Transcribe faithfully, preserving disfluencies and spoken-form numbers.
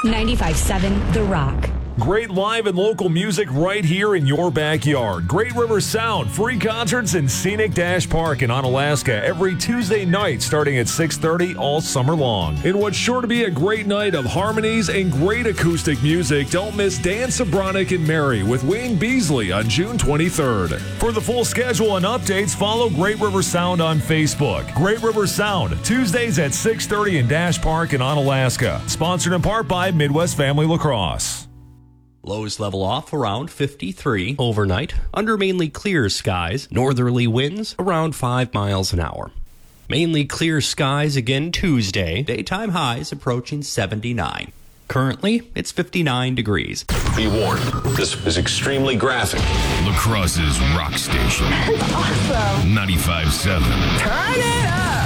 ninety-five seven The Rock. Great live and local music right here in your backyard. Great River Sound, free concerts in Scenic Dash Park in Onalaska every Tuesday night starting at six thirty all summer long. In what's sure to be a great night of harmonies and great acoustic music, don't miss Dan Sobronic and Mary with Wayne Beasley on June twenty-third. For the full schedule and updates, follow Great River Sound on Facebook. Great River Sound, Tuesdays at six thirty in Dash Park in Onalaska. Sponsored in part by Midwest Family Lacrosse. Lows level off around fifty-three overnight, under mainly clear skies, northerly winds around five miles an hour. Mainly clear skies again Tuesday, daytime highs approaching seventy-nine. Currently, it's fifty-nine degrees. Be warned, this is extremely graphic. La Crosse's rock station. That's awesome. ninety-five seven. Turn it up.